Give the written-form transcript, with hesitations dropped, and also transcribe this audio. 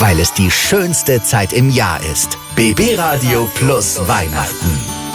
weil es die schönste Zeit im Jahr ist. BB Radio plus Weihnachten.